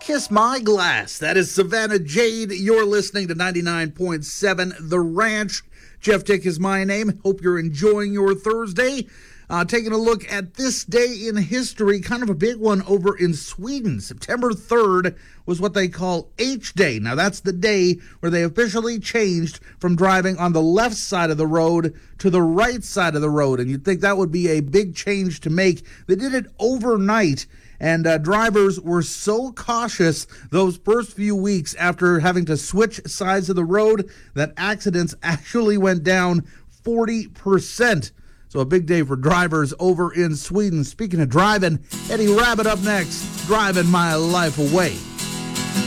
Kiss My Glass. That is Savannah Jade. You're listening to 99.7 The Ranch. Jeff Dick is my name. Hope you're enjoying your Thursday. Taking a look at this day in history, kind of a big one over in Sweden. September 3rd was what they call H-Day. Now, that's the day where they officially changed from driving on the left side of the road to the right side of the road. And you'd think that would be a big change to make. They did it overnight. And drivers were so cautious those first few weeks after having to switch sides of the road that accidents actually went down 40%. So a big day for drivers over in Sweden. Speaking of driving, Eddie Rabbitt up next, Driving My Life Away.